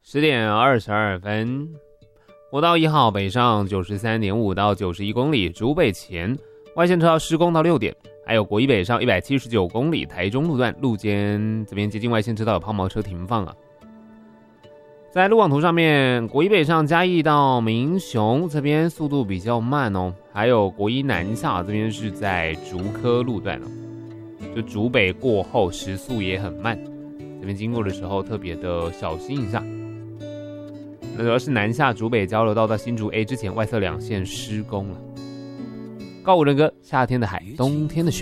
10:22，国道1号北上 93.5 到91公里，竹北前外线车道施工到6点，还有国一北上179公里，台中路段路肩这边接近外线车道有抛锚车停放啊。在路网图上面，国一北上嘉义到民雄这边速度比较慢哦，还有国一南下这边是在竹科路段哦，就竹北过后时速也很慢，这边经过的时候特别的小心一下。那主要是南下竹北交流道到新竹 A 之前外侧2线施工了。告五人歌，夏天的海，冬天的雪。